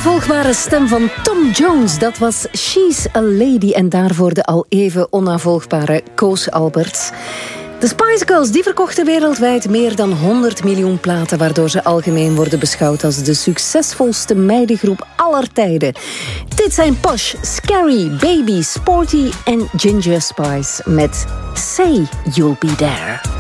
onnavolgbare stem van Tom Jones, dat was She's a Lady. En daarvoor de al even onnavolgbare Koos Alberts. De Spice Girls die verkochten wereldwijd meer dan 100 miljoen platen, waardoor ze algemeen worden beschouwd als de succesvolste meidengroep aller tijden. Dit zijn Posh, Scary, Baby, Sporty en Ginger Spice met Say You'll Be There.